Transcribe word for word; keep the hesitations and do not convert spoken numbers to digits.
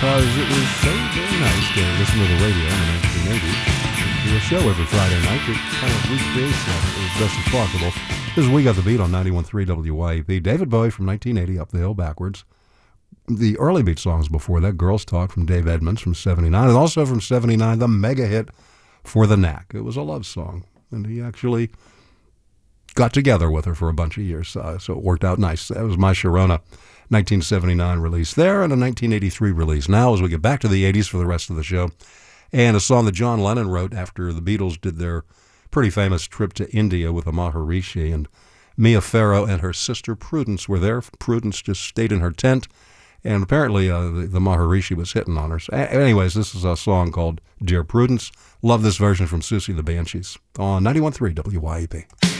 because it was so very nice to listen to the radio in the nineteen eighties. Do a show every Friday night that kind of recreates that as best as possible. This is We Got the Beat on ninety-one point three W Y E P. David Bowie from nineteen eighty, Up the Hill Backwards. The early beat songs before that, Girls Talk from Dave Edmunds from seventy-nine, and also from seventy-nine, the mega hit For the Knack. It was a love song, and he actually got together with her for a bunch of years, uh, so it worked out nice. That was My Sharona, nineteen seventy-nine release there, and a nineteen eighty-three release. Now, as we get back to the eighties for the rest of the show, and a song that John Lennon wrote after the Beatles did their pretty famous trip to India with the Maharishi, and Mia Farrow and her sister Prudence were there. Prudence just stayed in her tent, and apparently uh, the, the Maharishi was hitting on her. So, a- anyways, this is a song called Dear Prudence. Love this version from Susie the Banshees on ninety-one point three W Y E P.